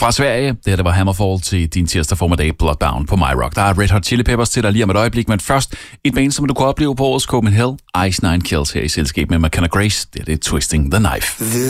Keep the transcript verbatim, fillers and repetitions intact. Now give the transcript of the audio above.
Fra Sverige, det her det var Hammerfall til din tirsdag formiddag Bloodbound på My Rock. Der er Red Hot Chili Peppers til dig lige om et øjeblik, men først et band, som du kunne opleve på årets Copenhagen Hell, Ice Nine Kills her i selskab med McKenna Grace. Det er det Twisting the Knife.